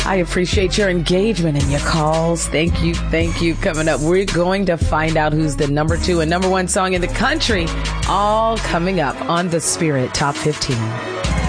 I appreciate your engagement and your calls. Thank you. Thank you. Coming up, we're going to find out who's the number 2 and number 1 song in the country. All coming up on the Spirit Top 15.